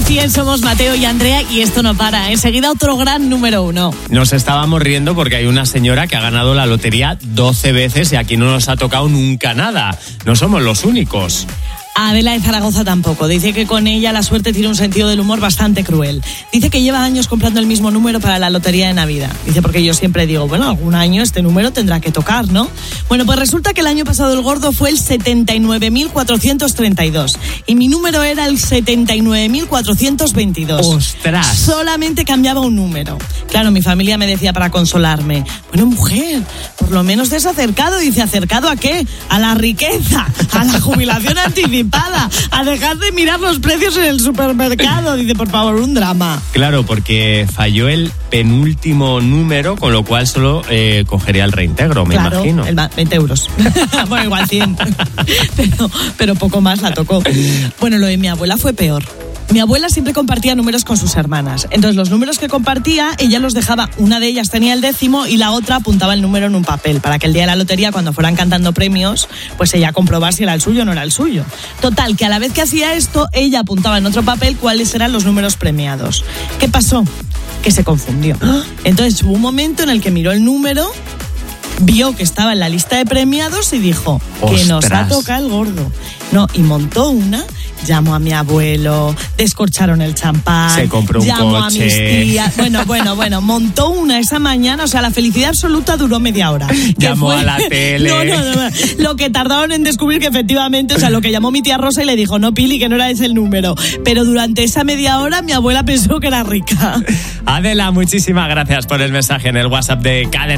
100 somos Mateo y Andrea y esto no para. Enseguida otro gran número 1. Nos estábamos riendo porque hay una señora que ha ganado la lotería 12 veces y aquí no nos ha tocado nunca nada. No somos los únicos. Adela de Zaragoza tampoco. Dice que con ella la suerte tiene un sentido del humor bastante cruel. Dice que lleva años comprando el mismo número para la lotería de Navidad. Dice porque yo siempre digo, bueno, algún año este número tendrá que tocar, ¿no? Bueno, pues resulta que el año pasado el gordo fue el 79.432 y mi número era el 79.422. ¡Ostras! Solamente cambiaba un número. Claro, mi familia me decía para consolarme, bueno, mujer, por lo menos te has acercado. Dice, ¿acercado a qué? A la riqueza, a la jubilación anticipada, a dejar de mirar los precios en el supermercado. Dice, por favor, un drama. Claro, porque falló el penúltimo número, con lo cual solo cogería el reintegro, me imagino. 20 euros. Bueno, igual 100. pero poco más la tocó. Bueno, lo de mi abuela fue peor. Mi abuela siempre compartía números con sus hermanas. Entonces, los números que compartía, ella los dejaba. Una de ellas tenía el 10º y la otra apuntaba el número en un papel para que el día de la lotería, cuando fueran cantando premios, pues ella comprobar si era el suyo o no era el suyo. Total, que a la vez que hacía esto, ella apuntaba en otro papel cuáles eran los números premiados. ¿Qué pasó? Que se confundió. Entonces, hubo un momento en el que miró el número, vio que estaba en la lista de premiados y dijo, que nos ha tocado el gordo. No, y montó una. Llamó a mi abuelo, descorcharon el champán, se compró un llamó coche. a mis tías. Bueno, montó una esa mañana, o sea, la felicidad absoluta duró media hora. Llamó a la tele. No, lo que tardaron en descubrir que efectivamente, o sea, lo que llamó mi tía Rosa y le dijo, no, Pili, que no era ese el número. Pero durante esa media hora mi abuela pensó que era rica. Adela, muchísimas gracias por el mensaje en el WhatsApp de Cadena.